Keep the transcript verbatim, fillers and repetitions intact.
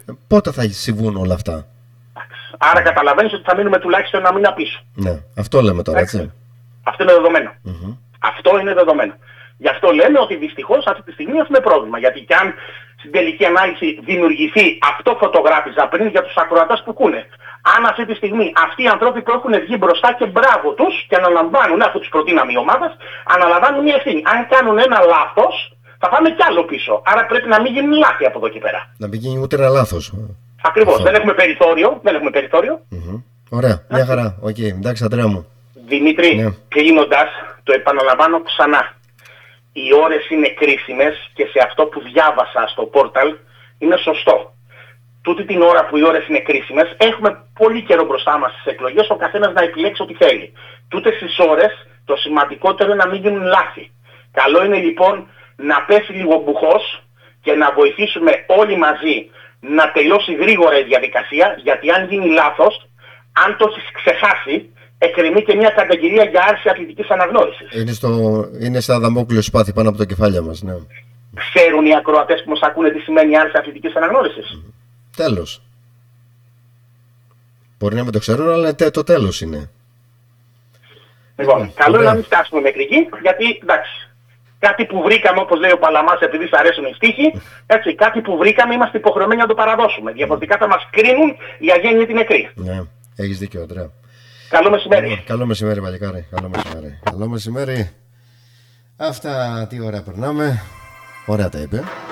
πότε θα συμβούν όλα αυτά? Άρα καταλαβαίνεις ότι θα μείνουμε τουλάχιστον ένα μήνα πίσω. Ναι, αυτό λέμε τώρα, έτσι. Αυτό είναι δεδομένο. Mm-hmm. Αυτό είναι δεδομένο. Γι' αυτό λέμε ότι δυστυχώς αυτή τη στιγμή έχουμε πρόβλημα. Γιατί κι αν στην τελική ανάλυση δημιουργηθεί, αυτό φωτογράφιζα πριν για τους ακροατές που ακούνε. Αν αυτή τη στιγμή αυτοί οι άνθρωποι που έχουν βγει μπροστά και μπράβο τους και αναλαμβάνουν, αφού τους προτείναμε η ομάδα, αναλαμβάνουν μια ευθύνη. Αν κάνουν ένα λάθος, θα πάμε κι άλλο πίσω. Άρα πρέπει να μην γίνουν λάθη από εδώ και πέρα. Να μην γίνει ούτε ένα λάθος. Ακριβώς. Δεν έχουμε περιθώριο. Δεν έχουμε περιθώριο. Mm-hmm. Ωραία. Μια χαρά. Οκ. Okay. Εντάξει, Αντρέα μου. Δημήτρη, ναι. Κλείνοντας, το επαναλαμβάνω ξανά. Οι ώρες είναι κρίσιμες και σε αυτό που διάβασα στο πόρταλ είναι σωστό. Τούτη την ώρα που οι ώρες είναι κρίσιμες, έχουμε πολύ καιρό μπροστά μας στις εκλογές, ο καθένας να επιλέξει ό,τι θέλει. Τούτες τις ώρες το σημαντικότερο είναι να μην γίνουν λάθη. Καλό είναι λοιπόν να πέσει λίγο μπουχός και να βοηθήσουμε όλοι μαζί να τελειώσει γρήγορα η διαδικασία, γιατί αν γίνει λάθος, αν το έχεις ξεχάσει, εκκρεμεί και μια καταγγελία για άρση αθλητικής αναγνώρισης. Είναι, στο, είναι σαν δαμόκλειο σπάθη πάνω από το κεφάλια μας, ναι. Ξέρουν οι ακροατές που μας ακούνε τι σημαίνει άρση αθλητικής αναγνώρισης? Τέλος. Μπορεί να μην το ξέρουν, αλλά το τέλος είναι. Λοιπόν, ε, καλό είναι ε, να μην φτάσουμε μέχρι εκεί, γιατί εντάξει, κάτι που βρήκαμε, όπως λέει ο Παλαμάς, επειδή σ' αρέσουν οι στίχοι, έτσι, κάτι που βρήκαμε είμαστε υποχρεωμένοι να το παραδώσουμε. Διαφορετικά θα μας κρίνουν οι αγένειοι την νεκροί. Ναι, έχεις δίκιο, Αντρέα. Καλό μεσημέρι. Καλό μεσημέρι, παλικάρι. Καλό μεσημέρι. Καλό μεσημέρι. Αυτά τι ώρα περνάμε. Ωραία τα είπε.